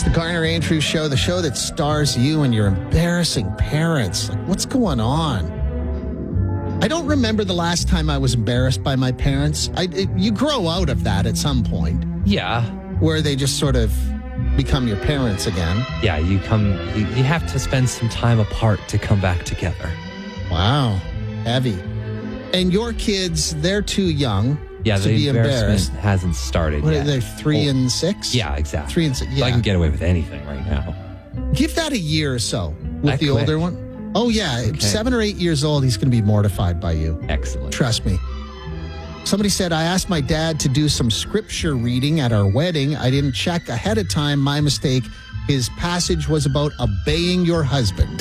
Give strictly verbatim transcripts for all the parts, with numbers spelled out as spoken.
the Garner Andrews Show, the show that stars you and your embarrassing parents. Like, what's going on? I don't remember the last time I was embarrassed by my parents. I, it, you grow out of that at some point. Yeah. Where they just sort of become your parents again. Yeah, you come, you, you have to spend some time apart to come back together. Wow. Heavy. And your kids, they're too young yeah, to the be embarrassed. Hasn't started what yet. Are they three oh. and six? Yeah, exactly. Three and six. Yeah. So I can get away with anything right now. Give that a year or so with I the quit. older one. Oh, yeah. Okay. Seven or eight years old, he's going to be mortified by you. Excellent. Trust me. Somebody said, I asked my dad to do some scripture reading at our wedding. I didn't check ahead of time. My mistake. His passage was about obeying your husband.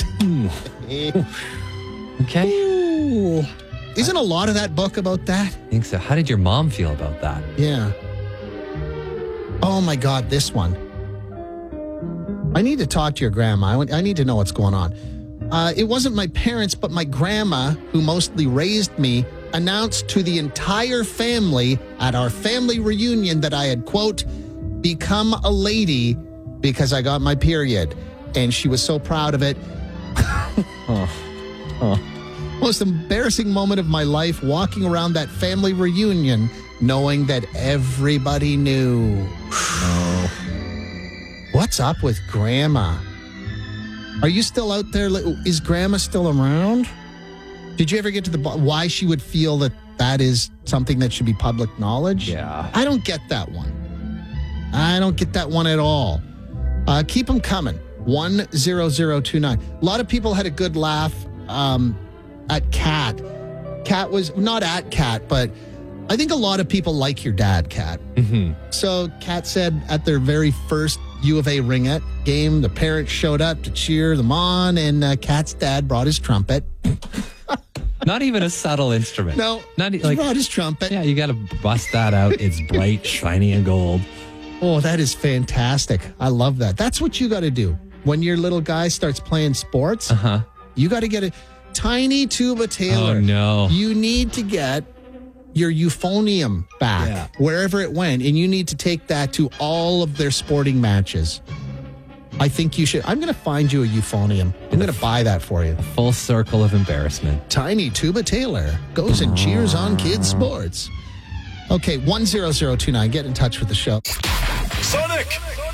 Okay. Ooh. Isn't a lot of that book about that? I think so. How did your mom feel about that? Yeah. Oh, my God, this one. I need to talk to your grandma. I, want, I need to know what's going on. Uh, it wasn't my parents, but my grandma, who mostly raised me, announced to the entire family at our family reunion that I had, quote, become a lady because I got my period. And she was so proud of it. Oh. Oh. Most embarrassing moment of my life, walking around that family reunion, knowing that everybody knew. Oh. What's up with Grandma? Are you still out there? Is Grandma still around? Did you ever get to the why she would feel that that is something that should be public knowledge? Yeah. I don't get that one. I don't get that one at all. Uh, keep them coming. one zero zero two nine. A lot of people had a good laugh um, at Kat. Kat was not at Kat, but I think a lot of people like your dad, Kat. Mm-hmm. So Kat said at their very first U of A ringette game, the parents showed up to cheer them on, and uh, Kat's dad brought his trumpet. Not even a subtle instrument. No, Not he like brought his trumpet. Yeah, you got to bust that out. It's bright, shiny, and gold. Oh, that is fantastic. I love that. That's what you got to do. When your little guy starts playing sports, uh-huh. you got to get a tiny tuba Taylor. Oh, no. You need to get your euphonium back, Yeah. wherever it went, and you need to take that to all of their sporting matches. I think you should. I'm going to find you a euphonium. I'm going to buy that for you. Full circle of embarrassment. Tiny tuba Taylor goes and cheers on kids' sports. Okay, one zero zero two nine. Get in touch with the show. Sonic